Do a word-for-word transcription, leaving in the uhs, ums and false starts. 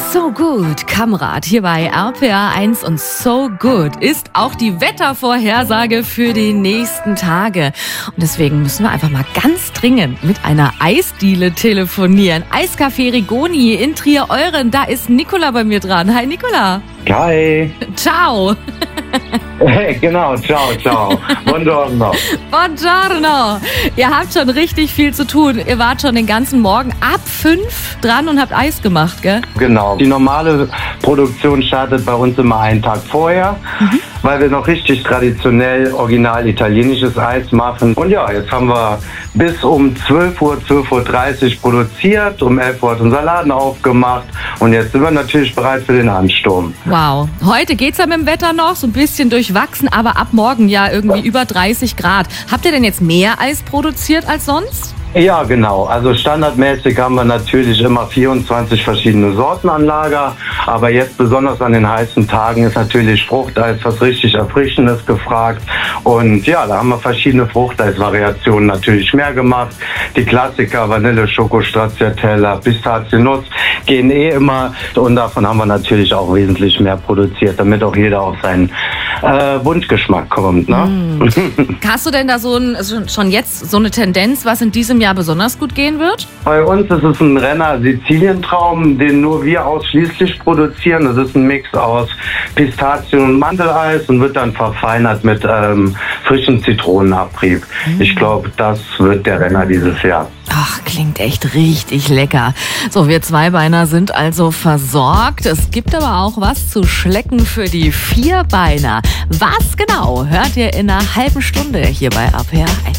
So Good, Kamrat, hier bei R P R eins und So Good ist auch die Wettervorhersage für die nächsten Tage. Und deswegen müssen wir einfach mal ganz dringend mit einer Eisdiele telefonieren. Eiscafé Rigoni in Trier-Euren, da ist Nicola bei mir dran. Hi Nicola. Hi. Ciao. Hey, genau, ciao, ciao. Buongiorno. Buongiorno. Ihr habt schon richtig viel zu tun. Ihr wart schon den ganzen Morgen ab fünf dran und habt Eis gemacht, gell? Genau. Die normale Produktion startet bei uns immer einen Tag vorher, mhm. weil wir noch richtig traditionell original italienisches Eis machen. Und ja, jetzt haben wir bis um zwölf Uhr, zwölf Uhr dreißig produziert, um elf Uhr hat unser Laden aufgemacht und jetzt sind wir natürlich bereit für den Ansturm. Wow. Heute geht's ja mit dem Wetter noch, so ein bisschen durchwachsen, aber ab morgen ja irgendwie über dreißig Grad. Habt ihr denn jetzt mehr Eis produziert als sonst? Ja, genau. Also standardmäßig haben wir natürlich immer vierundzwanzig verschiedene Sorten an Lager. Aber jetzt besonders an den heißen Tagen ist natürlich Fruchteis, was richtig Erfrischendes gefragt. Und ja, da haben wir verschiedene Fruchteis-Variationen natürlich mehr gemacht. Die Klassiker Vanille, Schoko, Stracciatella, Pistaziennuss gehen eh immer. Und davon haben wir natürlich auch wesentlich mehr produziert, damit auch jeder auf seinen äh, Wunschgeschmack kommt. Ne? Mm. Hast du denn da so ein, schon jetzt so eine Tendenz, was in diesem Jahr besonders gut gehen wird? Bei uns ist es ein Renner Sizilientraum, den nur wir ausschließlich produzieren. Das ist ein Mix aus Pistazien- und Mandeleis und wird dann verfeinert mit ähm, frischem Zitronenabrieb. Mhm. Ich glaube, das wird der Renner dieses Jahr. Ach, klingt echt richtig lecker. So, wir Zweibeiner sind also versorgt. Es gibt aber auch was zu schlecken für die Vierbeiner. Was genau hört ihr in einer halben Stunde hier bei R P R eins.